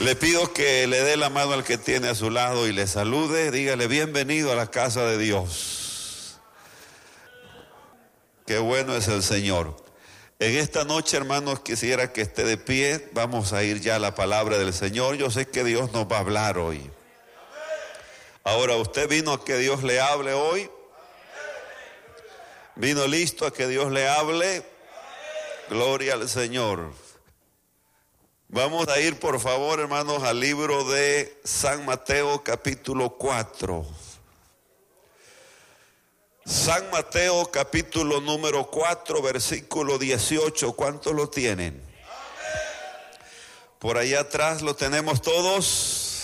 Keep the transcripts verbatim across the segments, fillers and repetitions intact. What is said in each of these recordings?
Le pido que le dé la mano al que tiene a su lado y le salude. Dígale: bienvenido a la casa de Dios. Qué bueno es el Señor. En esta noche, hermanos, quisiera que esté de pie. Vamos a ir ya a la palabra del Señor. Yo sé que Dios nos va a hablar hoy. Ahora, ¿usted vino a que Dios le hable hoy? ¿Vino listo a que Dios le hable? Gloria al Señor. Vamos a ir, por favor, hermanos, al libro de San Mateo, capítulo cuatro. San Mateo, capítulo número cuatro, versículo dieciocho. ¿Cuántos lo tienen? Por allá atrás lo tenemos todos.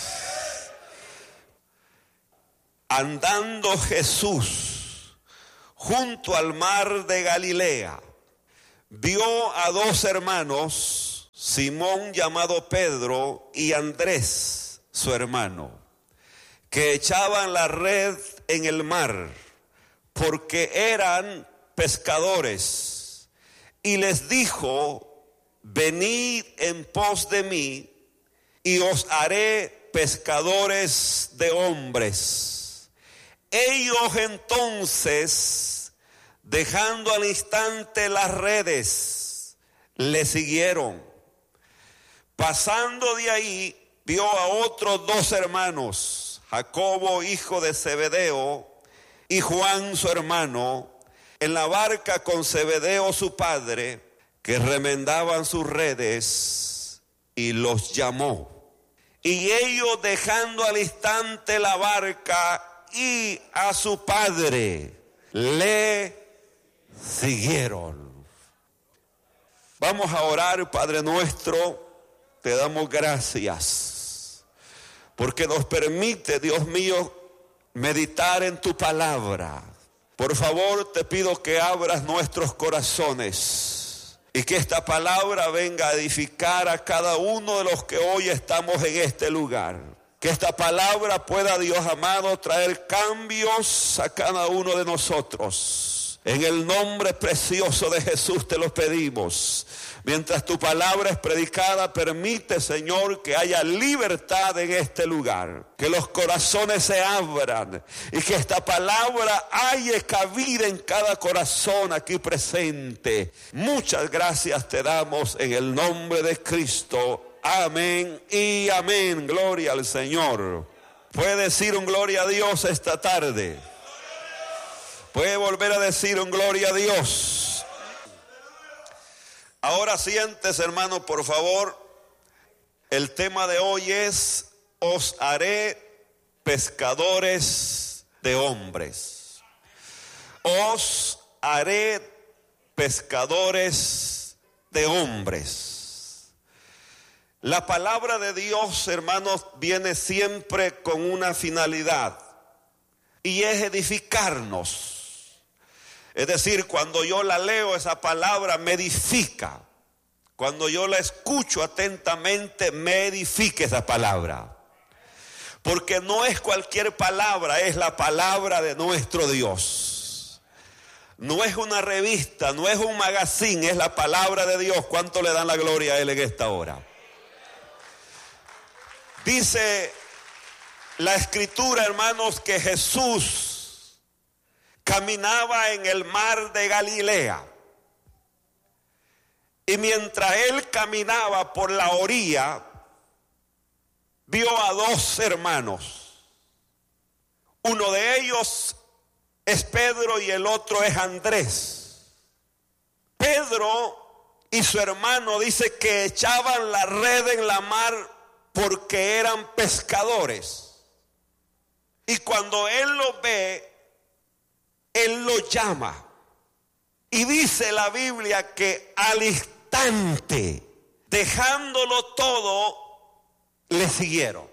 Andando Jesús junto al mar de Galilea, vio a dos hermanos, Simón llamado Pedro y Andrés su hermano, que echaban la red en el mar, porque eran pescadores. Y les dijo: venid en pos de mí, y os haré pescadores de hombres. Ellos entonces, dejando al instante las redes, le siguieron. Pasando de ahí, vio a otros dos hermanos, Jacobo, hijo de Zebedeo, y Juan, su hermano, en la barca con Zebedeo, su padre, que remendaban sus redes, y los llamó. Y ellos, dejando al instante la barca y a su padre, le siguieron. Vamos a orar. Padre nuestro, te damos gracias porque nos permite, Dios mío, meditar en tu palabra. Por favor, te pido que abras nuestros corazones y que esta palabra venga a edificar a cada uno de los que hoy estamos en este lugar. Que esta palabra pueda, Dios amado, traer cambios a cada uno de nosotros. En el nombre precioso de Jesús te lo pedimos. Mientras tu palabra es predicada, permite, Señor, que haya libertad en este lugar. Que los corazones se abran y que esta palabra haya cabida en cada corazón aquí presente. Muchas gracias te damos en el nombre de Cristo. Amén y amén. Gloria al Señor. ¿Puede decir un gloria a Dios esta tarde? ¿Puede volver a decir un gloria a Dios? Ahora siéntese, hermano, por favor. El tema de hoy es: os haré pescadores de hombres. Os haré pescadores de hombres. La palabra de Dios, hermanos, viene siempre con una finalidad, y es edificarnos. Es decir, cuando yo la leo, esa palabra me edifica. Cuando yo la escucho atentamente, me edifica esa palabra. Porque no es cualquier palabra, es la palabra de nuestro Dios. No es una revista, no es un magazine, es la palabra de Dios. ¿Cuánto le dan la gloria a Él en esta hora? Dice la Escritura, hermanos, que Jesús caminaba en el mar de Galilea. Y mientras él caminaba por la orilla, vio a dos hermanos. Uno de ellos es Pedro y el otro es Andrés. Pedro y su hermano dice que echaban la red en la mar porque eran pescadores. Y cuando él lo ve, él lo llama. Y dice la Biblia que al instante, dejándolo todo, le siguieron.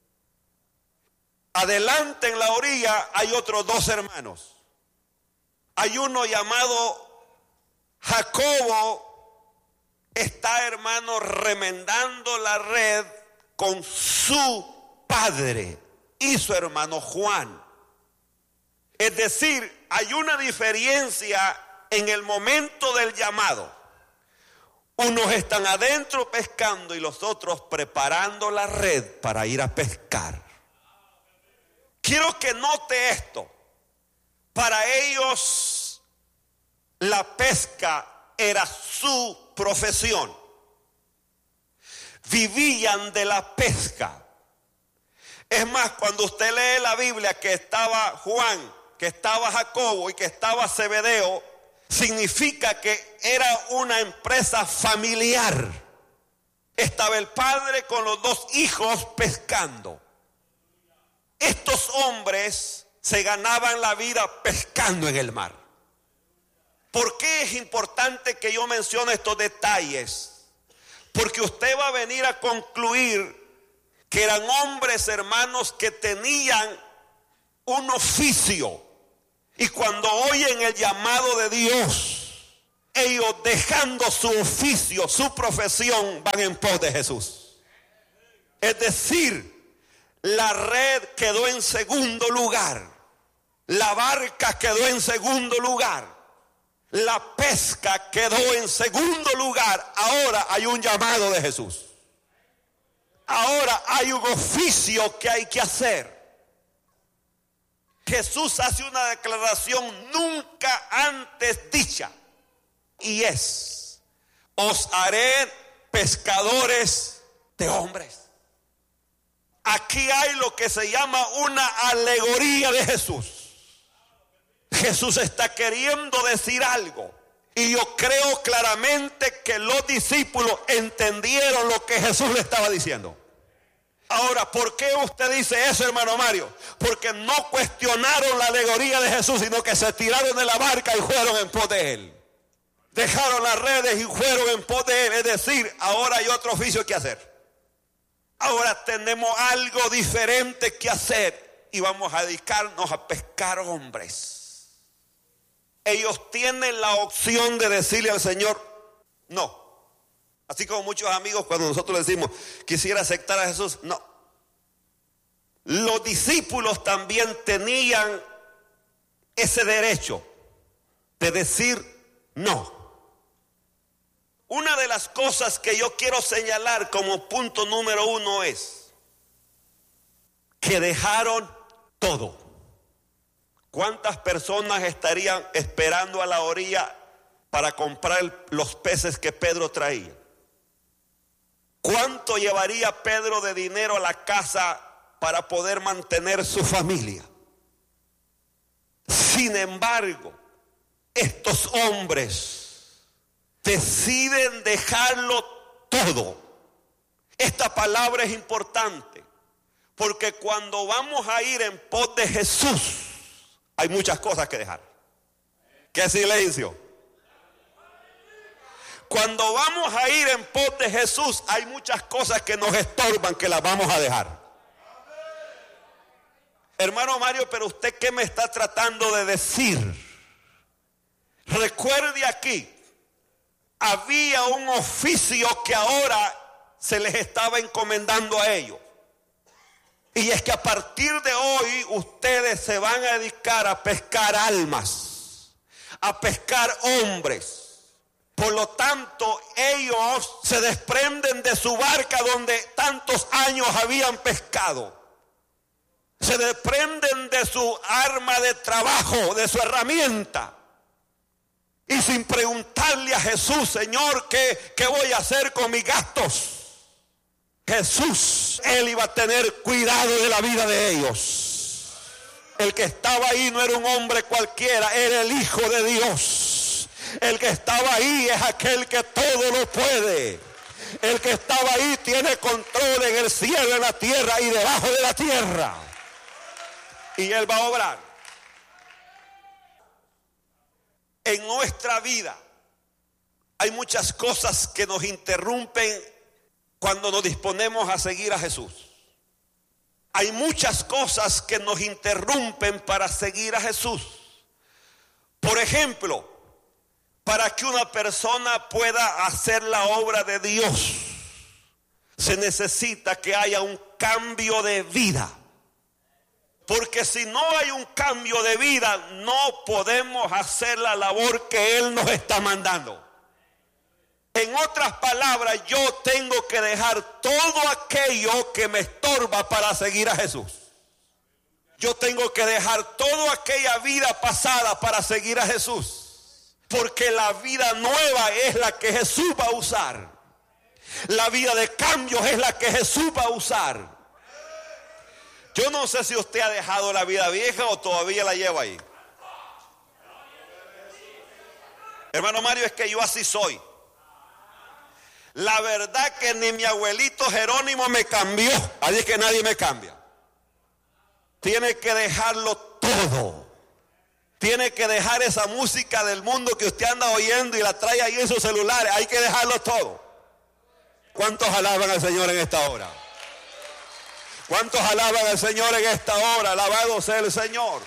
Adelante en la orilla hay otros dos hermanos. Hay uno llamado Jacobo. Está, hermano, remendando la red con su padre y su hermano Juan. Es decir, hay una diferencia en el momento del llamado. Unos están adentro pescando y los otros preparando la red para ir a pescar. Quiero que note esto. Para ellos la pesca era su profesión. Vivían de la pesca. Es más, cuando usted lee la Biblia que estaba Juan, que estaba Jacobo y que estaba Zebedeo, significa que era una empresa familiar. Estaba el padre con los dos hijos pescando. Estos hombres se ganaban la vida pescando en el mar. ¿Por qué es importante que yo mencione estos detalles? Porque usted va a venir a concluir que eran hombres, hermanos, que tenían un oficio. Y cuando oyen el llamado de Dios, ellos dejando su oficio, su profesión, van en pos de Jesús. Es decir, la red quedó en segundo lugar. La barca quedó en segundo lugar. La pesca quedó en segundo lugar. Ahora hay un llamado de Jesús. Ahora hay un oficio que hay que hacer. Jesús hace una declaración nunca antes dicha. Y es: os haré pescadores de hombres. Aquí hay lo que se llama una alegoría de Jesús. Jesús está queriendo decir algo. Y yo creo claramente que los discípulos entendieron lo que Jesús le estaba diciendo. Ahora, ¿por qué usted dice eso, hermano Mario? Porque no cuestionaron la alegoría de Jesús, sino que se tiraron de la barca y fueron en pos de él. Dejaron las redes y fueron en pos de él. Es decir, ahora hay otro oficio que hacer. Ahora tenemos algo diferente que hacer y vamos a dedicarnos a pescar hombres. Ellos tienen la opción de decirle al Señor no. Así como muchos amigos cuando nosotros le decimos quisiera aceptar a Jesús, no. Los discípulos también tenían ese derecho de decir no. Una de las cosas que yo quiero señalar como punto número uno es que dejaron todo. ¿Cuántas personas estarían esperando a la orilla para comprar los peces que Pedro traía? ¿Cuánto llevaría Pedro de dinero a la casa para poder mantener su familia? Sin embargo, estos hombres deciden dejarlo todo. Esta palabra es importante porque cuando vamos a ir en pos de Jesús, hay muchas cosas que dejar. ¿Qué silencio? Cuando vamos a ir en pos de Jesús, hay muchas cosas que nos estorban, que las vamos a dejar. Hermano Mario, pero usted ¿qué me está tratando de decir? Recuerde aquí, había un oficio que ahora se les estaba encomendando a ellos. Y es que a partir de hoy ustedes se van a dedicar a pescar almas, a pescar hombres. Por lo tanto, ellos se desprenden de su barca donde tantos años habían pescado. Se desprenden de su arma de trabajo, de su herramienta. Y sin preguntarle a Jesús, Señor, ¿qué, qué voy a hacer con mis gastos? Jesús, Él iba a tener cuidado de la vida de ellos. El que estaba ahí no era un hombre cualquiera, era el Hijo de Dios. El que estaba ahí es aquel que todo lo puede. El que estaba ahí tiene control en el cielo, en la tierra y debajo de la tierra. Y Él va a obrar. En nuestra vida hay muchas cosas que nos interrumpen cuando nos disponemos a seguir a Jesús. Hay muchas cosas que nos interrumpen para seguir a Jesús. Por ejemplo, para que una persona pueda hacer la obra de Dios, se necesita que haya un cambio de vida. Porque si no hay un cambio de vida, no podemos hacer la labor que Él nos está mandando. En otras palabras, yo tengo que dejar todo aquello que me estorba para seguir a Jesús. Yo tengo que dejar toda aquella vida pasada para seguir a Jesús. Porque la vida nueva es la que Jesús va a usar. La vida de cambios es la que Jesús va a usar. Yo no sé si usted ha dejado la vida vieja o todavía la lleva ahí. Hermano Mario, es que yo así soy. La verdad que ni mi abuelito Jerónimo me cambió. Así que nadie me cambia. Tiene que dejarlo todo. Tiene que dejar esa música del mundo que usted anda oyendo y la trae ahí en sus celulares. Hay que dejarlo todo. ¿Cuántos alaban al Señor en esta hora? ¿Cuántos alaban al Señor en esta hora? Alabado sea el Señor.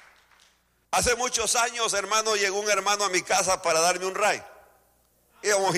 Hace muchos años, hermano, llegó un hermano a mi casa para darme un ray. Íbamos